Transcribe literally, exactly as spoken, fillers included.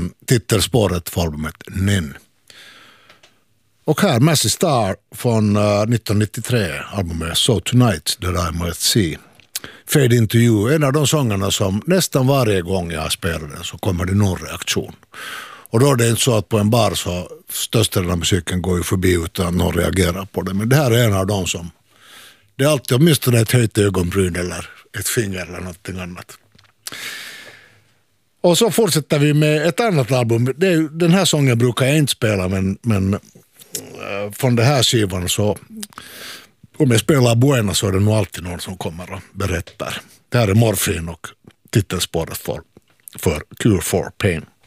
titelspåret för albumet Nen. Och här Massive Star från uh, nittonhundranittiotre, albumet So Tonight That I Might See. Fade Into You, en av de sångerna som nästan varje gång jag spelar den så kommer det någon reaktion. Och då är det inte så att på en bar så största delen av musiken går ju förbi utan att någon reagerar på det. Men det här är en av de som, det är alltid åtminstone ett höjt ögonbryn eller ett finger eller någonting annat. Och så fortsätter vi med ett annat album. Det är, den här sången brukar jag inte spela, men, men äh, från det här skivan så, om jag spelar Buena så är det nog alltid någon som kommer och berättar. Det här är Morphine och titelspåret för, för Cure for Pain.